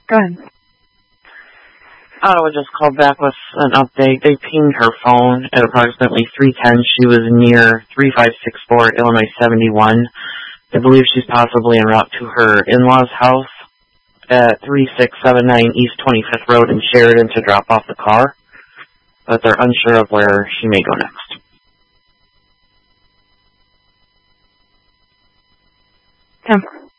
Go ahead. I would just call back with an update. They pinged her phone at approximately 3:10. She was near 3564 Illinois 71. I believe she's possibly en route to her in-laws' house at 3679 East 25th Road in Sheridan to drop off the car, but they're unsure of where she may go next. Tim.